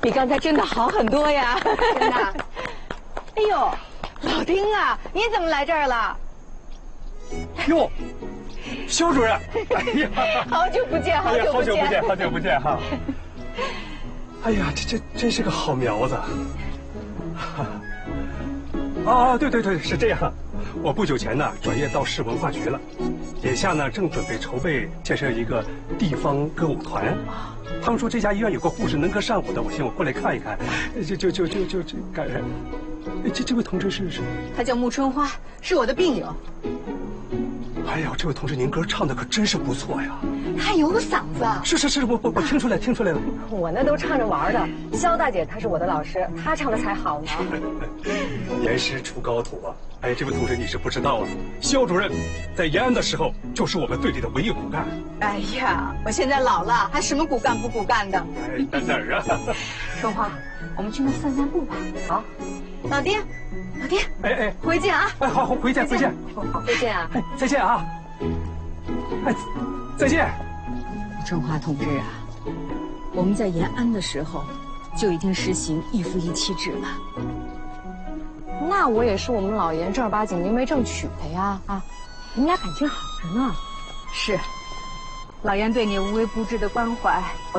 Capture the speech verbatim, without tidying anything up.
比刚才真的好很多呀！ 真的。哎呦，老丁啊，你怎么来这儿了？ 哟，肖主任，哎呀， 好久不见，好久不见， 好久不见，好久不见哈！哎呀，这这真是个好苗子。啊，对对对，是这样。我不久前呢转业到市文化局了，眼下呢正准备筹备建设一个地方歌舞团。他们说这家医院有个护士能歌善舞的，我寻思我过来看一看，就就就就就这感染。这这位同志是是？ 他叫穆春花，是我的病友。 哎呀，这位同志您歌唱的可真是不错呀！ 他有嗓子。 是是是，我我我听出来听出来了。 我那都唱着玩的。肖大姐她是我的老师，她唱的才好呢。 严师出高徒啊！哎，这位同志你是不知道啊，肖主任在延安的时候就是我们队里的文艺骨干。 哎呀，我现在老了，还什么骨干不骨干的？ 哎，在哪儿啊？ 春花，我们去那散散步吧。好， 老丁，老丁， 哎哎， 回见啊！ 哎，好好回见回见， 好，再见啊！ 哎，再见啊！哎，再见。 春花同志啊，我们在延安的时候就已经实行一夫一妻制了。那我也是我们老严正儿八经明媒正娶的呀！啊，你们俩感情好着呢。 是，老严对你无微不至的关怀。